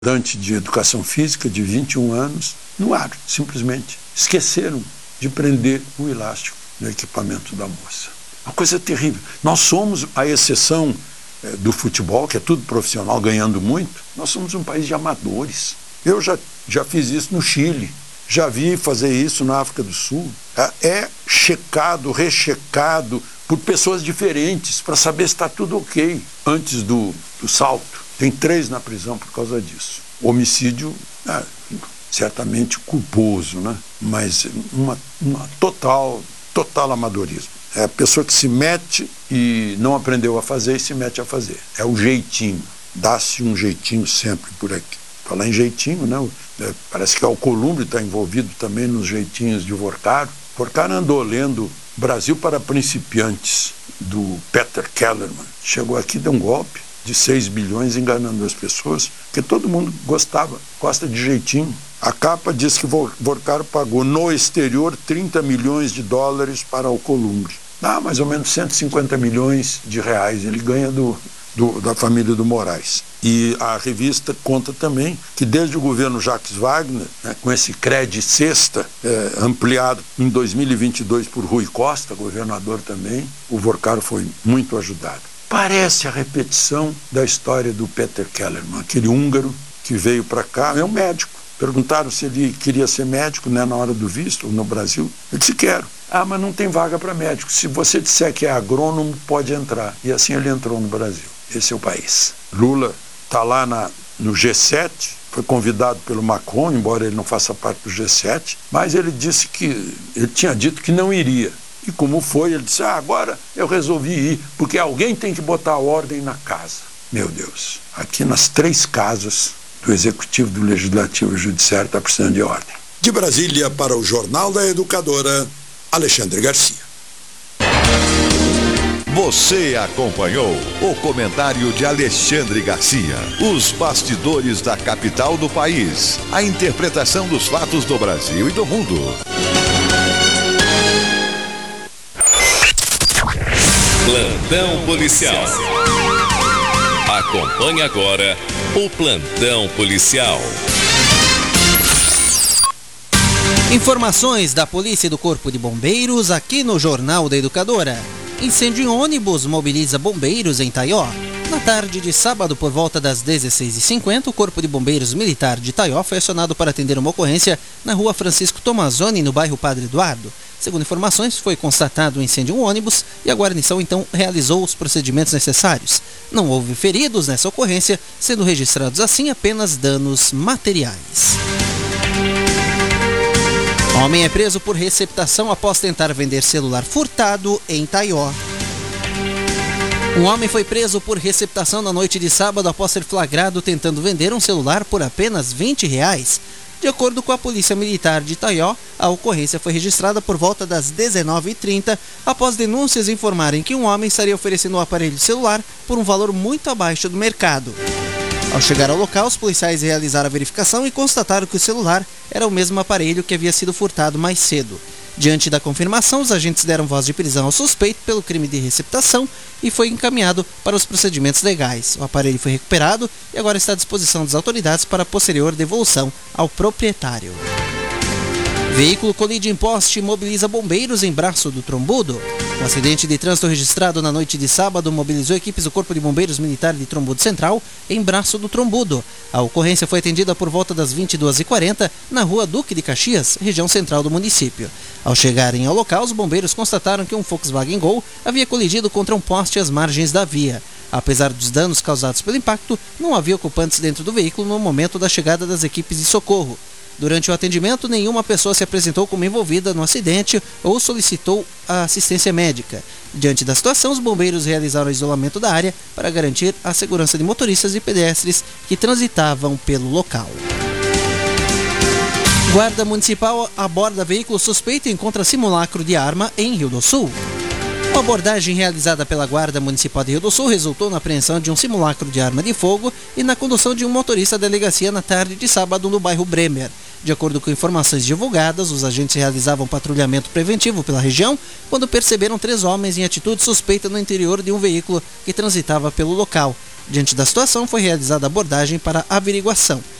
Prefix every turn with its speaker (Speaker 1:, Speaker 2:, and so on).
Speaker 1: estudante de educação física de 21 anos no ar, simplesmente. Esqueceram de prender o elástico no equipamento da moça. Uma coisa terrível. Nós somos, à exceção do futebol, que é tudo profissional, ganhando muito, nós somos um país de amadores. Eu já fiz isso no Chile, já vi fazer isso na África do Sul. É checado, rechecado por pessoas diferentes para saber se está tudo ok antes do salto. Tem 3 na prisão por causa disso. Homicídio, certamente culposo, né? Mas uma total amadorismo. É a pessoa que se mete e não aprendeu a fazer e se mete a fazer. É o jeitinho. Dá-se um jeitinho sempre por aqui. Falar em jeitinho, né? Parece que o Alcolumbre está envolvido também nos jeitinhos de Vorkaro. Vorkaro andou lendo Brasil para Principiantes, do Peter Kellerman. Chegou aqui, deu um golpe de 6 bilhões enganando as pessoas, porque todo mundo gosta de jeitinho. A capa diz que Vorkaro pagou no exterior 30 milhões de dólares para Alcolumbre. Mais ou menos 150 milhões de reais ele ganha da família do Moraes. E a revista conta também que desde o governo Jacques Wagner, né, com esse crédito sexta ampliado em 2022 por Rui Costa, governador também, o Vorkaro foi muito ajudado. Parece a repetição da história do Peter Kellerman, aquele húngaro que veio para cá, é um médico. Perguntaram se ele queria ser médico, né, na hora do visto, no Brasil. Ele disse: quero. Mas não tem vaga para médico. Se você disser que é agrônomo, pode entrar. E assim ele entrou no Brasil. Esse é o país. Lula está lá no G7, foi convidado pelo Macron, embora ele não faça parte do G7, mas ele tinha dito que não iria. E como foi, ele disse: agora eu resolvi ir, porque alguém tem que botar ordem na casa. Meu Deus, aqui nas 3 casas do Executivo, do Legislativo e do Judiciário está precisando de ordem.
Speaker 2: De Brasília, para o Jornal da Educadora, Alexandre Garcia.
Speaker 3: Você acompanhou o comentário de Alexandre Garcia. Os bastidores da capital do país. A interpretação dos fatos do Brasil e do mundo.
Speaker 4: Plantão policial. Acompanhe agora o Plantão policial.
Speaker 5: Informações da Polícia e do Corpo de Bombeiros aqui no Jornal da Educadora. Incêndio em ônibus mobiliza bombeiros em Taió. Na tarde de sábado, por volta das 16h50, o Corpo de Bombeiros Militar de Taió foi acionado para atender uma ocorrência na rua Francisco Tomazoni, no bairro Padre Eduardo. Segundo informações, foi constatado um incêndio em um ônibus e a guarnição então realizou os procedimentos necessários. Não houve feridos nessa ocorrência, sendo registrados assim apenas danos materiais. Homem é preso por receptação após tentar vender celular furtado em Taió. Um homem foi preso por receptação na noite de sábado após ser flagrado tentando vender um celular por apenas R$20. De acordo com a Polícia Militar de Taió, a ocorrência foi registrada por volta das 19h30 após denúncias informarem que um homem estaria oferecendo um aparelho celular por um valor muito abaixo do mercado. Ao chegar ao local, os policiais realizaram a verificação e constataram que o celular era o mesmo aparelho que havia sido furtado mais cedo. Diante da confirmação, os agentes deram voz de prisão ao suspeito pelo crime de receptação e foi encaminhado para os procedimentos legais. O aparelho foi recuperado e agora está à disposição das autoridades para posterior devolução ao proprietário. Veículo colide em poste e mobiliza bombeiros em Braço do Trombudo. Um acidente de trânsito registrado na noite de sábado mobilizou equipes do Corpo de Bombeiros Militar de Trombudo Central em Braço do Trombudo. A ocorrência foi atendida por volta das 22h40 na rua Duque de Caxias, região central do município. Ao chegarem ao local, os bombeiros constataram que um Volkswagen Gol havia colidido contra um poste às margens da via. Apesar dos danos causados pelo impacto, não havia ocupantes dentro do veículo no momento da chegada das equipes de socorro. Durante o atendimento, nenhuma pessoa se apresentou como envolvida no acidente ou solicitou a assistência médica. Diante da situação, os bombeiros realizaram o isolamento da área para garantir a segurança de motoristas e pedestres que transitavam pelo local. Guarda Municipal aborda veículo suspeito e encontra simulacro de arma em Rio do Sul. Uma abordagem realizada pela Guarda Municipal de Rio do Sul resultou na apreensão de um simulacro de arma de fogo e na condução de um motorista à delegacia na tarde de sábado no bairro Bremer. De acordo com informações divulgadas, os agentes realizavam patrulhamento preventivo pela região quando perceberam 3 homens em atitude suspeita no interior de um veículo que transitava pelo local. Diante da situação, foi realizada abordagem para averiguação.